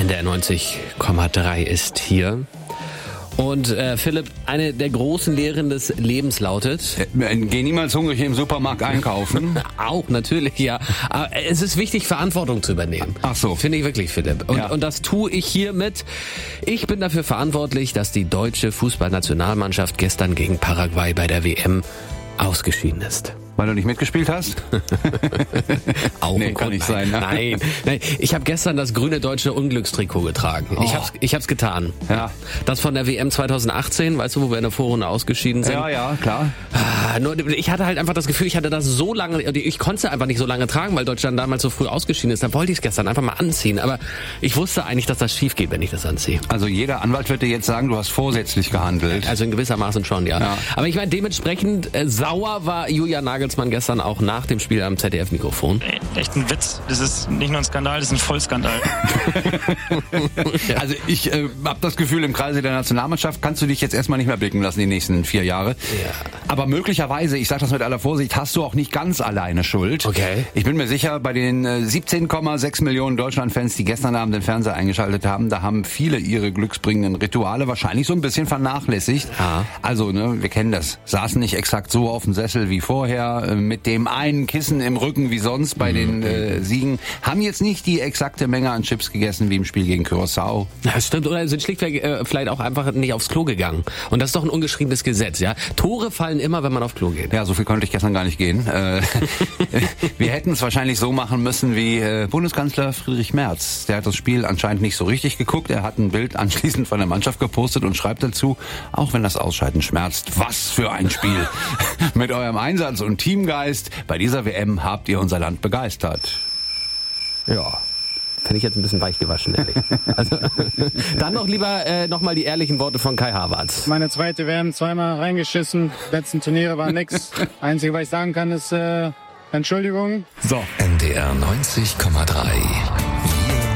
NDR 90,3 ist hier. Und Philipp, eine der großen Lehren des Lebens lautet... Geh niemals hungrig im Supermarkt einkaufen. Auch, natürlich, ja. Aber es ist wichtig, Verantwortung zu übernehmen. Ach so. Finde ich wirklich, Philipp. Und das tue ich hiermit. Ich bin dafür verantwortlich, dass die deutsche Fußballnationalmannschaft gestern gegen Paraguay bei der WM ausgeschieden ist. Weil du nicht mitgespielt hast? Auch nee, kann nicht sein. Ne? Nein. Ich habe gestern das grüne deutsche Unglückstrikot getragen. Oh. Ich hab's getan. Ja. Das von der WM 2018, weißt du, wo wir in der Vorrunde ausgeschieden sind? Ja, klar. Nur ich hatte halt einfach das Gefühl, ich hatte das so lange, ich konnte es einfach nicht so lange tragen, weil Deutschland damals so früh ausgeschieden ist. Da wollte ich es gestern einfach mal anziehen. Aber ich wusste eigentlich, dass das schief geht, wenn ich das anziehe. Also jeder Anwalt wird dir jetzt sagen, du hast vorsätzlich gehandelt. Also in gewissermaßen schon, ja. Aber ich meine, dementsprechend sauer war Julian Nagelsmann gestern auch nach dem Spiel am ZDF-Mikrofon. Echt ein Witz. Das ist nicht nur ein Skandal, das ist ein Vollskandal. Also ich habe das Gefühl, im Kreise der Nationalmannschaft kannst du dich jetzt erstmal nicht mehr blicken lassen die nächsten 4 Jahre. Ja. Aber möglicherweise, ich sage das mit aller Vorsicht, hast du auch nicht ganz alleine Schuld. Okay. Ich bin mir sicher, bei den 17,6 Millionen Deutschland-Fans, die gestern Abend den Fernseher eingeschaltet haben, da haben viele ihre glücksbringenden Rituale wahrscheinlich so ein bisschen vernachlässigt. Ja. Also, wir kennen das. Saßen nicht exakt so auf dem Sessel wie vorher, mit dem einen Kissen im Rücken wie sonst bei den Siegen. Haben jetzt nicht die exakte Menge an Chips gegessen wie im Spiel gegen Curaçao. Ja, das stimmt. Oder sind schlichtweg vielleicht auch einfach nicht aufs Klo gegangen. Und das ist doch ein ungeschriebenes Gesetz, ja. Tore fallen immer, wenn man auf Klo geht. Ja, so viel konnte ich gestern gar nicht gehen. Wir hätten es wahrscheinlich so machen müssen wie Bundeskanzler Friedrich Merz. Der hat das Spiel anscheinend nicht so richtig geguckt. Er hat ein Bild anschließend von der Mannschaft gepostet und schreibt dazu, auch wenn das Ausscheiden schmerzt, was für ein Spiel. Mit eurem Einsatz und Teamgeist bei dieser WM habt ihr unser Land begeistert. Ja. Finde ich jetzt ein bisschen weich gewaschen, ehrlich. Also, dann noch lieber nochmal die ehrlichen Worte von Kai Havertz. Meine zweite WM, zweimal reingeschissen. Letzten Turniere war nix. Einzige, was ich sagen kann, ist Entschuldigung. So. NDR 90,3